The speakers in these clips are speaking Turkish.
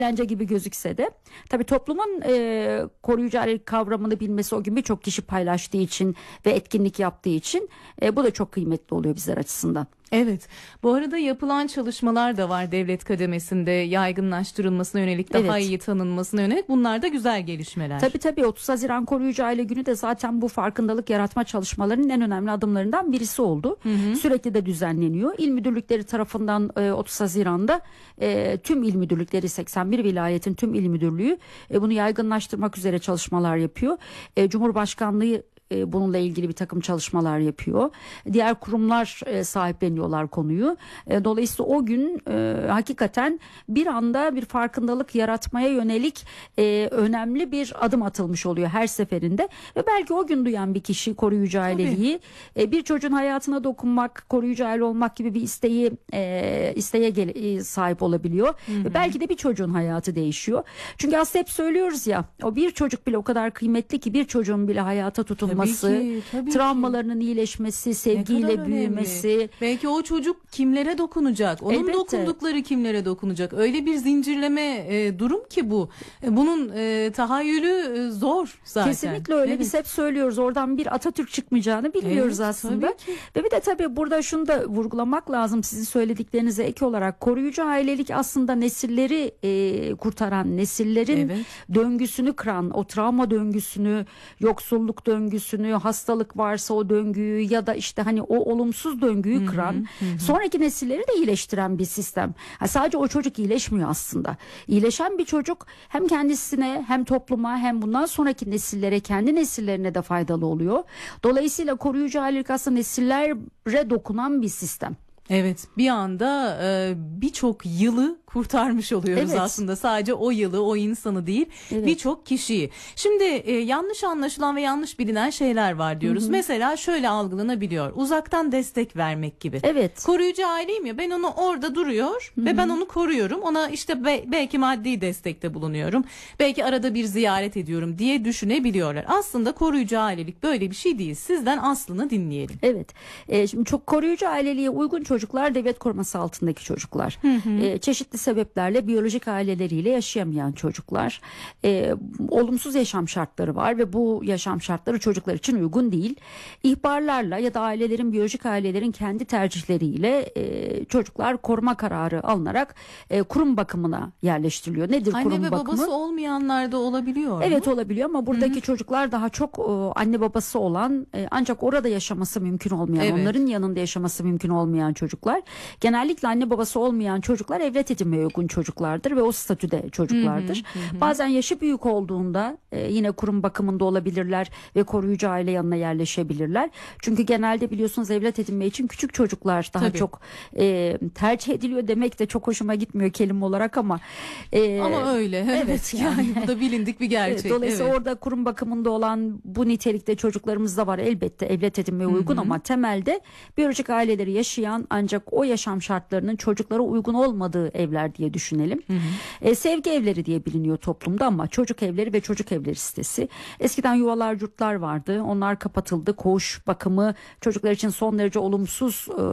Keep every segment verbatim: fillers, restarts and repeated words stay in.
eğlence gibi gözükse de tabii toplumun e, koruyucu ailelik kavramını bilmesi o gün birçok kişi paylaştığı için ve etkinlik yaptığı için e, bu da çok kıymetli oluyor bizler açısından. Evet. Bu arada yapılan çalışmalar da var devlet kademesinde, yaygınlaştırılmasına yönelik, daha Evet. iyi tanınmasına yönelik. Bunlar da güzel gelişmeler. Tabii tabii otuz Haziran Koruyucu Aile Günü de zaten bu farkındalık yaratma çalışmalarının en önemli adımlarından birisi oldu. Hı hı. Sürekli de düzenleniyor. İl müdürlükleri tarafından e, otuz Haziran'da e, tüm il müdürlükleri, seksen bir vilayetin tüm il müdürlüğü e, bunu yaygınlaştırmak üzere çalışmalar yapıyor. E, Cumhurbaşkanlığı bununla ilgili bir takım çalışmalar yapıyor. Diğer kurumlar e, sahipleniyorlar konuyu. E, dolayısıyla o gün e, hakikaten bir anda bir farkındalık yaratmaya yönelik e, önemli bir adım atılmış oluyor her seferinde. Ve belki o gün duyan bir kişi koruyucu aileliği, e, bir çocuğun hayatına dokunmak, koruyucu aile olmak gibi bir isteği e, isteğe gel- e, sahip olabiliyor. Hı hı. Ve belki de bir çocuğun hayatı değişiyor. Çünkü aslında hep söylüyoruz ya, o bir çocuk bile o kadar kıymetli ki, bir çocuğun bile hayata tutunması, Tabii ki, tabii travmalarının ki. iyileşmesi, sevgiyle büyümesi. Belki o çocuk kimlere dokunacak? Onun Elbette. dokundukları kimlere dokunacak? Öyle bir zincirleme e, durum ki bu. E, bunun e, tahayyülü e, zor zaten. Kesinlikle öyle. Evet. Biz hep söylüyoruz, oradan bir Atatürk çıkmayacağını biliyoruz Evet, aslında. Ve bir de tabii burada şunu da vurgulamak lazım, sizin söylediklerinize ek olarak. Koruyucu ailelik aslında nesilleri e, kurtaran, nesillerin Evet. döngüsünü kıran, o travma döngüsünü, yoksulluk döngüsünü, hastalık varsa o döngüyü ya da işte hani o olumsuz döngüyü kıran, hı hı hı. sonraki nesilleri de iyileştiren bir sistem. Ha, sadece o çocuk iyileşmiyor aslında. İyileşen bir çocuk hem kendisine hem topluma hem bundan sonraki nesillere, kendi nesillerine de faydalı oluyor. Dolayısıyla koruyucu ailelik aslında nesillere dokunan bir sistem. Evet, bir anda e, birçok yılı kurtarmış oluyoruz, evet. Aslında sadece o yılı, o insanı değil, evet. Birçok kişiyi. Şimdi e, yanlış anlaşılan ve yanlış bilinen şeyler var diyoruz. Hı hı. Mesela şöyle algılanabiliyor: uzaktan destek vermek gibi. Evet. Koruyucu aileyim ya, ben onu orada duruyor, hı hı. Ve ben onu koruyorum. Ona işte be, belki maddi destekte bulunuyorum. Belki arada bir ziyaret ediyorum diye düşünebiliyorlar. Aslında koruyucu ailelik böyle bir şey değil. Sizden aslını dinleyelim. Evet. E, şimdi çok koruyucu aileliğe uygun çocuklar devlet koruması altındaki çocuklar. Hı hı. E, çeşitli sebeplerle biyolojik aileleriyle yaşayamayan çocuklar. E, olumsuz yaşam şartları var ve bu yaşam şartları çocuklar için uygun değil. İhbarlarla ya da ailelerin, biyolojik ailelerin kendi tercihleriyle e, çocuklar koruma kararı alınarak e, kurum bakımına yerleştiriliyor. Nedir anne kurum ve bakımı? Babası olmayanlar da olabiliyor. Evet, mu? olabiliyor ama buradaki, hı hı. çocuklar daha çok e, anne babası olan e, ancak orada yaşaması mümkün olmayan, evet. onların yanında yaşaması mümkün olmayan çocuklar. Genellikle anne babası olmayan çocuklar evlat edinmeye uygun çocuklardır ve o statüde çocuklardır. Hı hı hı. Bazen yaşı büyük olduğunda e, yine kurum bakımında olabilirler ve koruyucu aile yanına yerleşebilirler. Çünkü genelde biliyorsunuz evlat edinme için küçük çocuklar daha Tabii. çok e, tercih ediliyor demek de çok hoşuma gitmiyor kelime olarak ama e, ama öyle. Evet yani. yani bu da bilindik bir gerçek. Evet, dolayısıyla evet. orada kurum bakımında olan bu nitelikte çocuklarımız da var elbette, evlat edinmeye uygun, hı hı. ama temelde biyolojik aileleri yaşayan ancak o yaşam şartlarının çocuklara uygun olmadığı evler diye düşünelim. Hı hı. E, sevgi evleri diye biliniyor toplumda ama çocuk evleri ve çocuk evleri sitesi. Eskiden yuvalar, yurtlar vardı. Onlar kapatıldı. Koğuş bakımı çocuklar için son derece olumsuz e,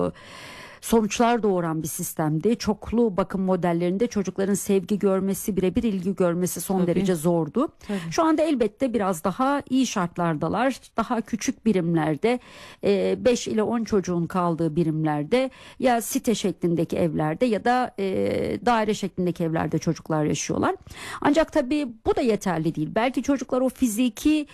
sonuçlar doğuran bir sistemdi. Çoklu bakım modellerinde çocukların sevgi görmesi, birebir ilgi görmesi son Tabii. derece zordu. Tabii. Şu anda elbette biraz daha iyi şartlardalar. Daha küçük birimlerde, beş ile on çocuğun kaldığı birimlerde, ya site şeklindeki evlerde ya da daire şeklindeki evlerde çocuklar yaşıyorlar. Ancak tabii bu da yeterli değil. Belki çocuklar o fiziki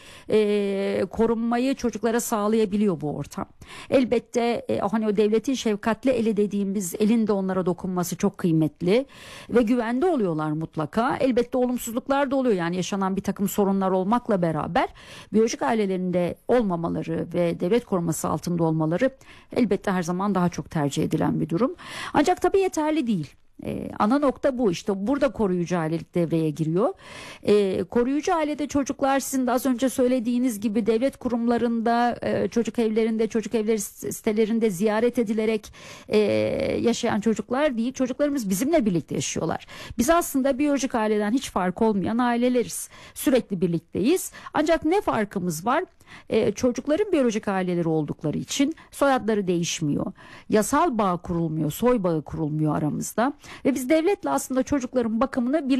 korunmayı çocuklara sağlayabiliyor bu ortam. Elbette hani o devletin şefkatli eli dediğimiz elin de onlara dokunması çok kıymetli ve güvende oluyorlar mutlaka. Elbette olumsuzluklar da oluyor, yani yaşanan bir takım sorunlar olmakla beraber biyolojik ailelerinde olmamaları ve devlet koruması altında olmaları elbette her zaman daha çok tercih edilen bir durum. Ancak tabii yeterli değil. Ee, ana nokta bu, işte burada koruyucu ailelik devreye giriyor. Ee, koruyucu ailede çocuklar sizin de az önce söylediğiniz gibi devlet kurumlarında, e, çocuk evlerinde, çocuk evleri sitelerinde ziyaret edilerek e, yaşayan çocuklar değil. Çocuklarımız bizimle birlikte yaşıyorlar. Biz aslında biyolojik aileden hiç fark olmayan aileleriz. Sürekli birlikteyiz. Ancak ne farkımız var? e, çocukların biyolojik aileleri oldukları için soyadları değişmiyor. Yasal bağ kurulmuyor, soy bağı kurulmuyor aramızda ve biz devletle aslında çocukların bakımını bir